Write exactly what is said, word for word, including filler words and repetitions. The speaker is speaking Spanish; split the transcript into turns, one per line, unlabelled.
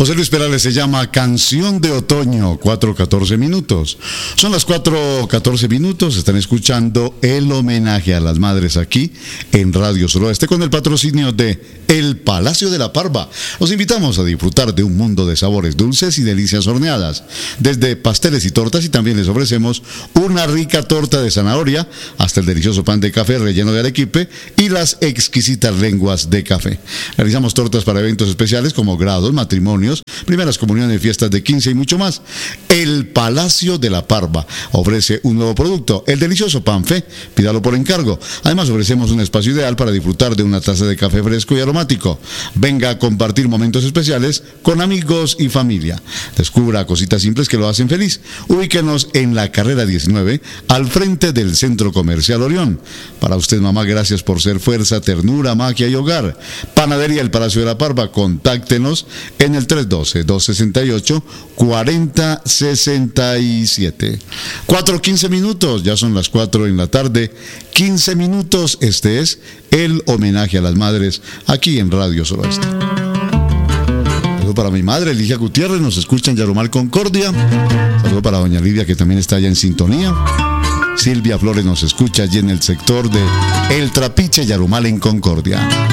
José Luis Perales se llama Canción de Otoño, cuatro catorce minutos. Son las cuatro catorce minutos, están escuchando el homenaje a las madres aquí en Radio Suroeste con el patrocinio de El Palacio de la Parva. Los invitamos a disfrutar de un mundo de sabores dulces y delicias horneadas, desde pasteles y tortas, y también les ofrecemos una rica torta de zanahoria, hasta el delicioso pan de café relleno de arequipe y las exquisitas lenguas de café. Realizamos tortas para eventos especiales como grados, matrimonios, primeras comuniones, fiestas de quince y mucho más. El Palacio de la Parva ofrece un nuevo producto, el delicioso pan fe. Pídalo por encargo. Además, ofrecemos un espacio ideal para disfrutar de una taza de café fresco y aromático. Venga a compartir momentos especiales con amigos y familia. Descubra cositas simples que lo hacen feliz. Ubíquenos en la carrera diecinueve, al frente del Centro Comercial Orión. Para usted, mamá, gracias por ser fuerza, ternura, magia y hogar. Panadería El Palacio de la Parva. Contáctenos en el tres uno dos, dos seis ocho, cuatro cero seis siete. cuatro quince minutos, ya son las cuatro en la tarde, quince minutos. Este es el homenaje a las madres aquí en Radio Suroeste. Saludo para mi madre, Ligia Gutiérrez, nos escucha en Yarumal, Concordia. Saludo para doña Lidia, que también está allá en sintonía. Silvia Flores nos escucha allí en el sector de El Trapiche, Yarumal, en Concordia.